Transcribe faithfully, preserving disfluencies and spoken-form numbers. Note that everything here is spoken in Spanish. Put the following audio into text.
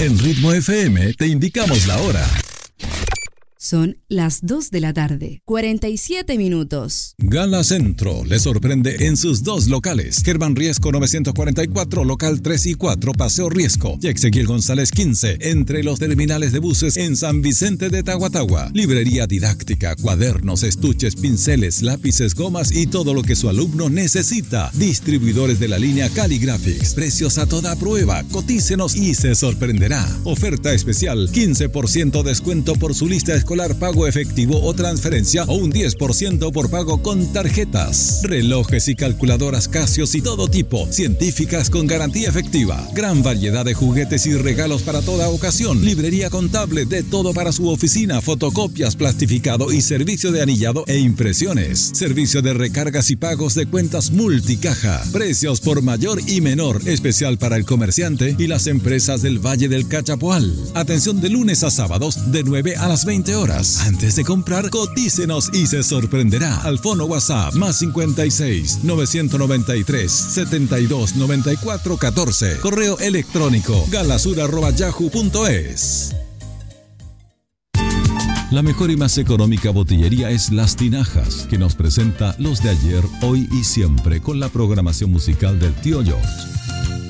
En Ritmo F M te indicamos la hora. Son las dos de la tarde, cuarenta y siete minutos. Gala Centro le sorprende en sus dos locales. Germán Riesco novecientos cuarenta y cuatro, local tres y cuatro, Paseo Riesco. Y Exequiel González quince, entre los terminales de buses en San Vicente de Tahuatahua. Librería didáctica, cuadernos, estuches, pinceles, lápices, gomas y todo lo que su alumno necesita. Distribuidores de la línea Caligraphics. Precios a toda prueba. Cotícenos y se sorprenderá. Oferta especial, quince por ciento descuento por su lista escolar, pago efectivo o transferencia, o un diez por ciento por pago con tarjetas. Relojes y calculadoras Casio y todo tipo, científicas con garantía efectiva. Gran variedad de juguetes y regalos para toda ocasión. Librería contable, de todo para su oficina, fotocopias, plastificado y servicio de anillado e impresiones. Servicio de recargas y pagos de cuentas multicaja. Precios por mayor y menor, especial para el comerciante y las empresas del Valle del Cachapoal. Atención de lunes a sábados de nueve a las veinte horas. Antes de comprar, cotícenos y se sorprenderá. Al fono WhatsApp más cincuenta y seis, novecientos noventa y tres, setenta y dos, noventa y cuatro, catorce. Correo electrónico galasur arroba yahoo punto es. La mejor y más económica botillería es Las Tinajas, que nos presenta los de ayer, hoy y siempre con la programación musical del Tío George.